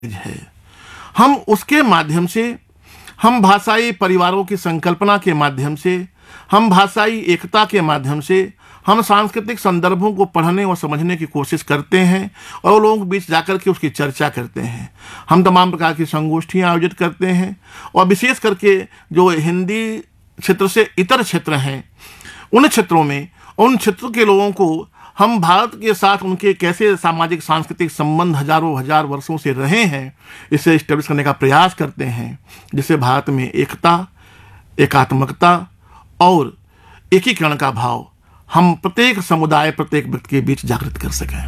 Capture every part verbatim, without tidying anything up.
है। हम उसके माध्यम से, हम भाषाई परिवारों की संकल्पना के माध्यम से, हम भाषाई एकता के माध्यम से, हम सांस्कृतिक संदर्भों को पढ़ने और समझने की कोशिश करते हैं और लोगों के बीच जाकर के उसकी चर्चा करते हैं। हम तमाम प्रकार की संगोष्ठियां आयोजित करते हैं और विशेष करके जो हिंदी क्षेत्र से इतर क्षेत्र हैं, उन क्षेत्रों में, उन क्षेत्रों के लोगों को हम भारत के साथ उनके कैसे सामाजिक सांस्कृतिक संबंध हजारों हजार वर्षों से रहे हैं, इसे स्टैब्लिश करने का प्रयास करते हैं, जिससे भारत में एकता, एकात्मकता और एकीकरण का भाव हम प्रत्येक समुदाय, प्रत्येक व्यक्ति के बीच जागृत कर सकें।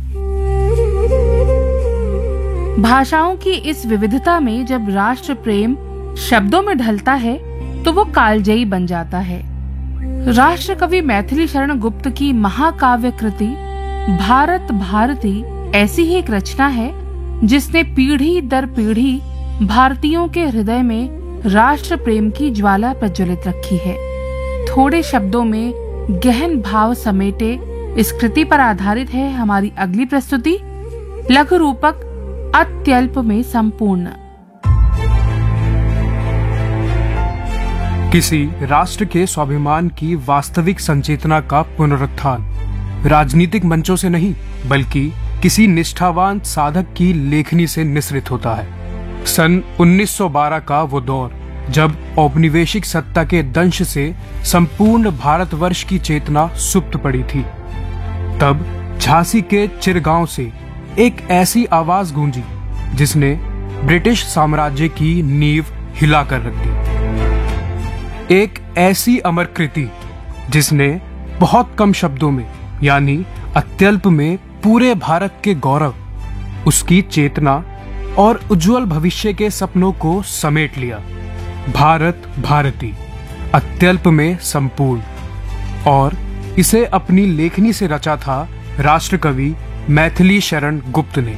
भाषाओं की इस विविधता में जब राष्ट्र प्रेम शब्दों में ढलता है तो वो कालजयी बन जाता है। राष्ट्र कवि मैथिली शरण गुप्त की महाकाव्य कृति भारत भारती ऐसी ही एक रचना है जिसने पीढ़ी दर पीढ़ी भारतीयों के हृदय में राष्ट्र प्रेम की ज्वाला प्रज्वलित रखी है। थोड़े शब्दों में गहन भाव समेटे इस कृति पर आधारित है हमारी अगली प्रस्तुति, लघु रूपक अत्यल्प में संपूर्ण। किसी राष्ट्र के स्वाभिमान की वास्तविक संचेतना का पुनरुत्थान राजनीतिक मंचों से नहीं बल्कि किसी निष्ठावान साधक की लेखनी से निसृत होता है। सन उन्नीस सौ बारह का वो दौर जब औपनिवेशिक सत्ता के दंश से संपूर्ण भारतवर्ष की चेतना सुप्त पड़ी थी, तब झांसी के चिरगांव से एक ऐसी आवाज गूंजी जिसने ब्रिटिश साम्राज्य की नींव हिला कर रख दी। एक ऐसी अमर कृति जिसने बहुत कम शब्दों में यानी अत्यल्प में पूरे भारत के गौरव, उसकी चेतना और उज्जवल भविष्य के सपनों को समेट लिया। भारत भारती अत्यल्प में संपूर्ण, और इसे अपनी लेखनी से रचा था राष्ट्रकवि मैथिली शरण गुप्त ने।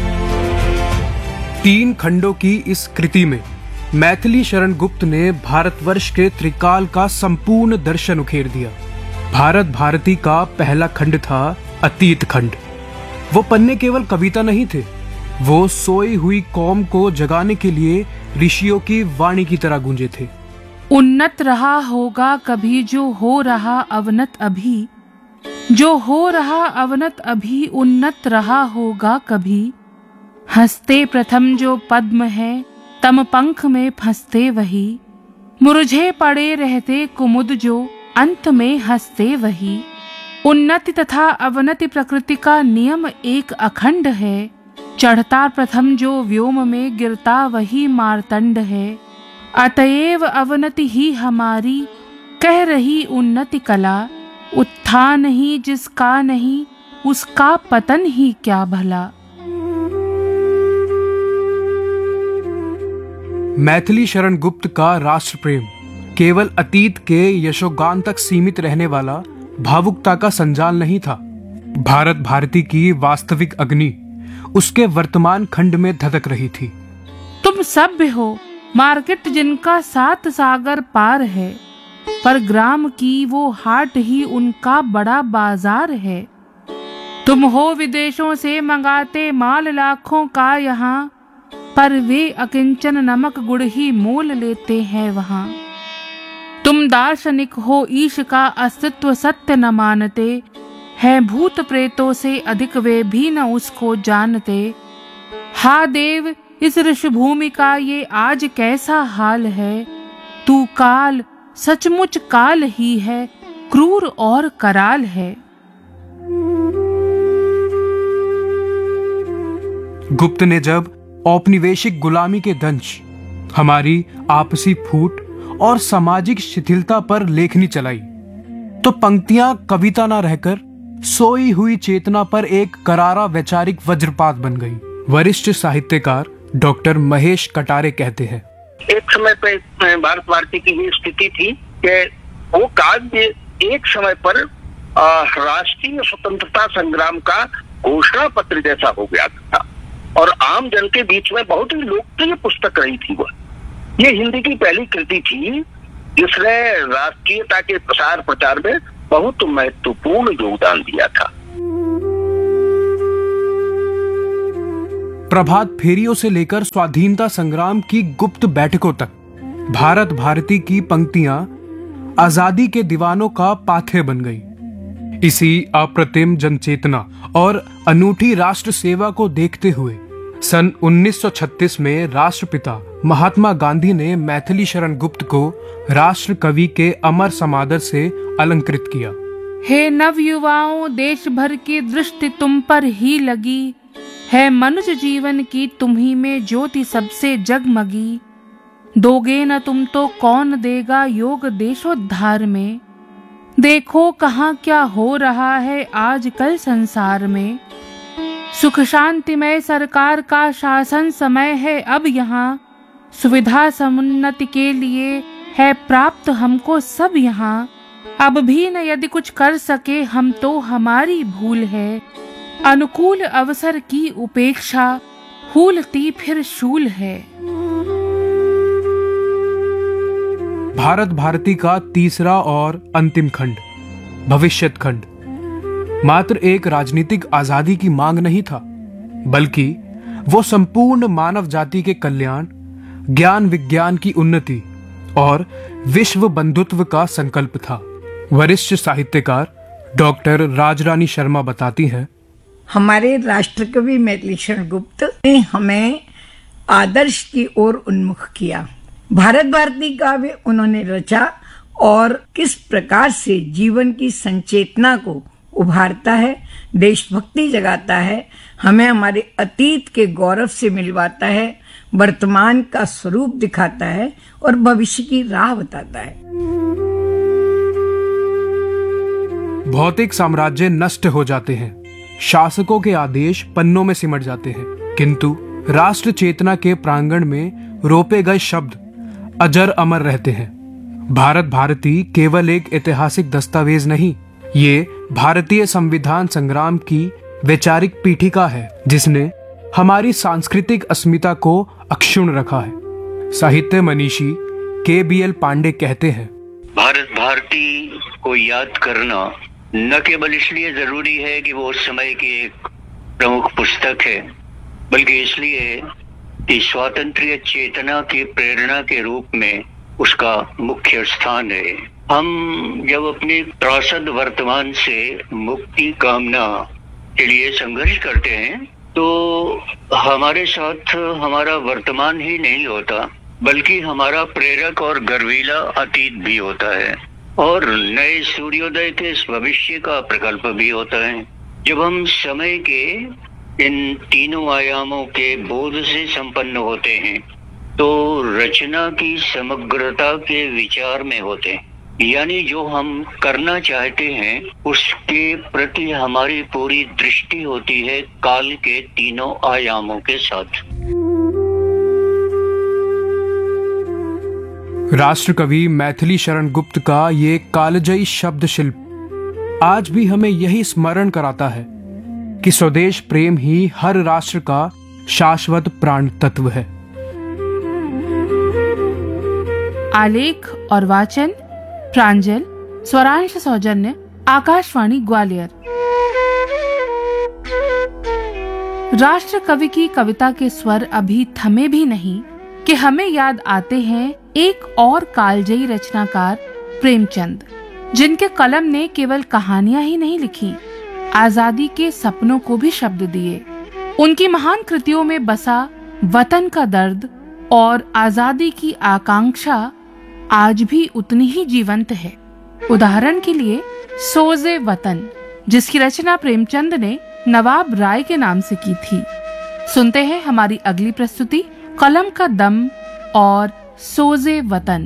तीन खंडों की इस कृति में मैथिली शरण गुप्त ने भारतवर्ष के त्रिकाल का संपूर्ण दर्शन उखेर दिया। भारत भारती का पहला खंड था अतीत खंड। वो पन्ने केवल कविता नहीं थे, वो सोई हुई कौम को जगाने के लिए ऋषियों की वाणी की तरह गूंजे थे। उन्नत रहा होगा कभी जो हो रहा अवनत अभी, जो हो रहा अवनत अभी उन्नत रहा होगा कभी। हंसते प्रथम जो पद्म है तम पंख में फंसते वही, मुरझे पड़े रहते कुमुद जो अंत में हंसते वही। उन्नति तथा अवनति प्रकृति का नियम एक अखंड है, चढ़ता प्रथम जो व्योम में गिरता वही मार्तंड है। अतएव अवनति ही हमारी कह रही उन्नति कला, उत्थान ही जिसका नहीं उसका पतन ही क्या भला। मैथिली शरण गुप्त का राष्ट्र प्रेम केवल अतीत के यशोगान तक सीमित रहने वाला भावुकता का संजाल नहीं था। भारत भारती की वास्तविक अग्नि उसके वर्तमान खंड में धधक रही थी। तुम सभ्य हो, मार्केट जिनका सात सागर पार है, पर ग्राम की वो हाट ही उनका बड़ा बाजार है। तुम हो विदेशों से मंगाते माल लाखों का यहाँ, पर वे अकिंचन नमक गुड़ ही मोल लेते हैं वहाँ। तुम दार्शनिक हो, ईश का अस्तित्व सत्य न मानते, है भूत प्रेतों से अधिक वे भी न उसको जानते। हा देव, इस ऋषभूमि का ये आज कैसा हाल है, तू काल सचमुच काल ही है, क्रूर और कराल है। गुप्त ने जब औपनिवेशिक गुलामी के दंश, हमारी आपसी फूट और सामाजिक शिथिलता पर लेखनी चलाई, तो पंक्तियां कविता ना रहकर सोई हुई चेतना पर एक करारा वैचारिक वज्रपात बन गई। वरिष्ठ साहित्यकार डॉक्टर महेश कटारे कहते हैं, एक समय पर भारत भारती की ये स्थिति थी कि वो काव्य एक समय पर राष्ट्रीय स्वतंत्रता संग्राम का घोषणा पत्र जैसा हो गया था और आम जन के बीच में बहुत ही लोकप्रिय पुस्तक रही थी। वह ये हिंदी की पहली कृति थी जिसने राष्ट्रीयता के प्रसार प्रचार में बहुत महत्वपूर्ण योगदान दिया था। प्रभात फेरियों से लेकर स्वाधीनता संग्राम की गुप्त बैठकों तक भारत भारती की पंक्तियां आजादी के दीवानों का पाथे बन गई। इसी अप्रतिम जनचेतना और अनूठी राष्ट्र सेवा को देखते हुए सन उन्नीस सौ छत्तीस में राष्ट्रपिता महात्मा गांधी ने मैथिली शरण गुप्त को राष्ट्र कवि के अमर समादर से अलंकृत किया। हे नव युवाओं, देश भर की दृष्टि तुम पर ही लगी है, मनुष्य जीवन की तुम्ही में ज्योति सबसे जगमगी। दोगे न तुम तो कौन देगा योग देशोद्धार में। देखो कहाँ क्या हो रहा है आजकल संसार में। सुख शांतिमय सरकार का शासन समय है अब यहाँ। सुविधा समुन्नति के लिए है प्राप्त हमको सब यहाँ। अब भी न यदि कुछ कर सके हम तो हमारी भूल है। अनुकूल अवसर की उपेक्षा फूलती फिर शूल है। भारत भारती का तीसरा और अंतिम खंड, भविष्यत खंड, मात्र एक राजनीतिक आजादी की मांग नहीं था, बल्कि वो संपूर्ण मानव जाति के कल्याण, ज्ञान विज्ञान की उन्नति और विश्व बंधुत्व का संकल्प था। वरिष्ठ साहित्यकार डॉक्टर राजरानी शर्मा बताती हैं, हमारे राष्ट्रकवि मैथिली शरण गुप्त ने हमें आदर्श की ओर उन्मुख किया। भारत भारती काव्य उन्होंने रचा और किस प्रकार से जीवन की संचेतना को उभारता है, देशभक्ति जगाता है, हमें हमारे अतीत के गौरव से मिलवाता है, वर्तमान का स्वरूप दिखाता है और भविष्य की राह बताता है। भौतिक साम्राज्य नष्ट हो जाते हैं, शासकों के आदेश पन्नों में सिमट जाते हैं, किंतु राष्ट्र चेतना के प्रांगण में रोपे गए शब्द अजर अमर रहते हैं। भारत भारती केवल एक ऐतिहासिक दस्तावेज नहीं, ये भारतीय संविधान संग्राम की वैचारिक पीठिका है, जिसने हमारी सांस्कृतिक अस्मिता को अक्षुण्ण रखा है। साहित्य मनीषी के बी एल पांडे कहते हैं, भारत भारती को याद करना न केवल इसलिए जरूरी है कि वो उस समय की एक प्रमुख पुस्तक है, बल्कि इसलिए कि स्वातंत्र्य चेतना की प्रेरणा के रूप में उसका मुख्य स्थान है। हम जब अपने त्रासद वर्तमान से मुक्ति कामना के लिए संघर्ष करते हैं तो हमारे साथ हमारा वर्तमान ही नहीं होता, बल्कि हमारा प्रेरक और गर्वीला अतीत भी होता है और नए सूर्योदय के इस भविष्य का प्रकल्प भी होता है। जब हम समय के इन तीनों आयामों के बोध से संपन्न होते हैं तो रचना की समग्रता के विचार में होते हैं, यानी जो हम करना चाहते हैं उसके प्रति हमारी पूरी दृष्टि होती है काल के तीनों आयामों के साथ। राष्ट्रकवि मैथिली शरण गुप्त का ये कालजयी शब्द शिल्प आज भी हमें यही स्मरण कराता है कि स्वदेश प्रेम ही हर राष्ट्र का शाश्वत प्राण तत्व है। आलेख और वाचन प्रांजल, स्वरांश सौजन्य, आकाशवाणी ग्वालियर। राष्ट्र कवि की कविता के स्वर अभी थमे भी नहीं कि हमें याद आते हैं एक और कालजयी रचनाकार प्रेमचंद, जिनके कलम ने केवल कहानियां ही नहीं लिखी, आजादी के सपनों को भी शब्द दिए। उनकी महान कृतियों में बसा वतन का दर्द और आजादी की आकांक्षा आज भी उतनी ही जीवंत है। उदाहरण के लिए सोजे वतन, जिसकी रचना प्रेमचंद ने नवाब राय के नाम से की थी। सुनते हैं हमारी अगली प्रस्तुति, कलम का दम और सोजे वतन।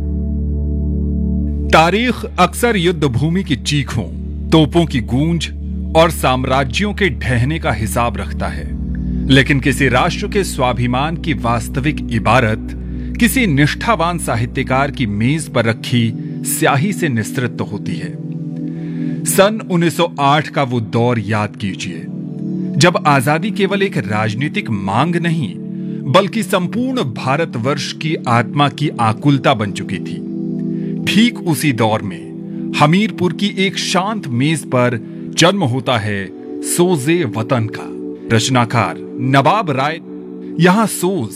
तारीख अक्सर युद्ध भूमि की चीखों, तोपों की गूंज और साम्राज्यों के ढहने का हिसाब रखता है, लेकिन किसी राष्ट्र के स्वाभिमान की वास्तविक इबारत किसी निष्ठावान साहित्यकार की मेज पर रखी स्याही से निस्तृत होती है। सन उन्नीस सौ आठ का वो दौर याद कीजिए, जब आजादी केवल एक राजनीतिक मांग नहीं बल्कि संपूर्ण भारतवर्ष की आत्मा की आकुलता बन चुकी थी। ठीक उसी दौर में हमीरपुर की एक शांत मेज पर जन्म होता है सोजे वतन का। रचनाकार नवाब राय, यहां सोज